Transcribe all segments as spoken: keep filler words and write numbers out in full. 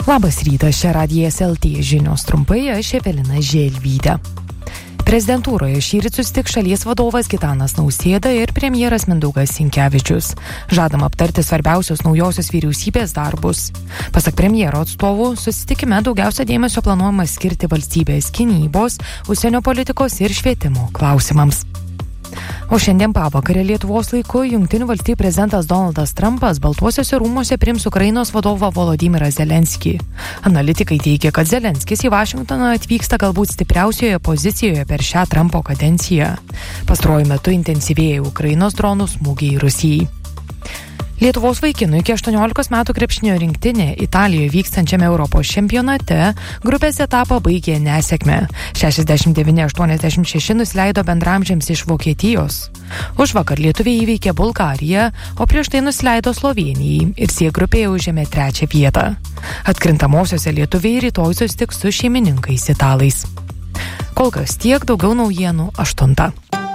Labas rytas, čia Radijas L T žinios trumpai, aš Evelina Želvytė. Prezidentūroje šįryt susitiks šalies vadovas Gitanas Nausėda ir premjeras Mindaugas Sinkevičius. Žadama aptarti svarbiausios naujosios vyriausybės darbus. Pasak premjero atstovų, susitikime daugiausia dėmesio planuojama skirti valstybės gynybos, užsienio politikos ir švietimo klausimams. O šiandien pavakarę Lietuvos laiku Jungtinių valstijų prezidentas Donaldas Trumpas Baltuosiuose rūmuose priims Ukrainos vadovą Volodymyrą Zelenskį. Analitikai teigia, kad Zelenskis į Vašingtoną atvyksta galbūt stipriausioje pozicijoje per šią Trumpo kadenciją. Pastaruoju metu intensyvėja Ukrainos dronų smūgiai Rusijai. Lietuvos vaikinų iki aštuoniolikos metų krepšinio rinktinė Italijoje vykstančiame Europos čempionate grupės etapą baigė nesėkme. šešiasdešimt devyni aštuoniasdešimt šeši nusileido bendramžiams iš Vokietijos. Užvakar lietuviai įveikė Bulgariją, o prieš tai nusileido Slovėnijai ir C grupėje užėmė trečią vietą. Atkrintamosiose lietuviai rytoj susitiks su šeimininkais italais. Kol kas tiek, daugiau naujienų aštuntą.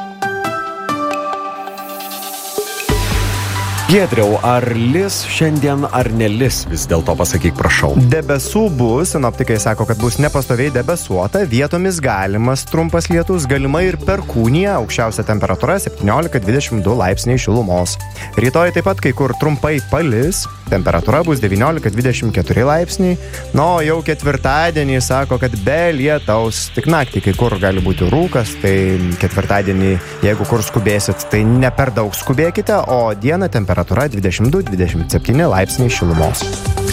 Giedriau, ar lis šiandien ar nelis, vis dėlto pasakyk, prašau. Debesų bus, sinoptikai sako, kad bus nepastoviai debesuota, vietomis galimas trumpas lietus, galima ir perkūnija, aukščiausia temperatūra septyniolika dvidešimt du laipsniai šilumos. Rytoj taip pat kai kur trumpai palis, temperatūra bus devyniolika dvidešimt keturi laipsniai, no jau ketvirtadienį sako, kad be lietaus, tik naktį kai kur gali būti rūkas, tai ketvirtadienį, jeigu kur skubėsit, tai ne per daug skubėkite, o dieną temperatūra dvidešimt du dvidešimt septyni laipsniai šilumos.